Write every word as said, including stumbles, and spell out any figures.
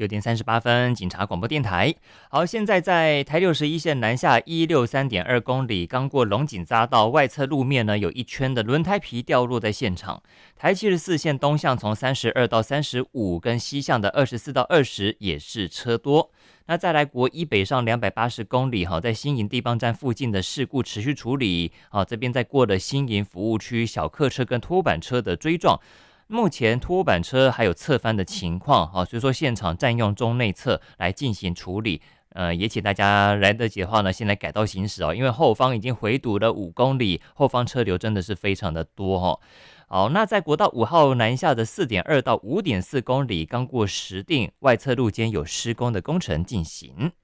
九点三十八分，警察广播电台。好，现在在台六十一线南下一六三点二公里，刚过龙井匝道外侧路面呢，有一圈的轮胎皮掉落在现场。台七十四线东向从三十二到三十五，跟西向的二十四到二十也是车多。那再来国一北上两百八十公里，在新营地磅站附近的事故持续处理。这边在过了新营服务区，小客车跟拖板车的追撞。目前拖板车还有侧翻的情况，所以说现场占用中内侧来进行处理。呃，也请大家来得及的话呢，先来改道行驶哦，因为后方已经回堵了五公里，后方车流真的是非常的多哦。好，那在国道五号南下的 四点二到五点四公里，刚过石碇外侧路间有施工的工程进行。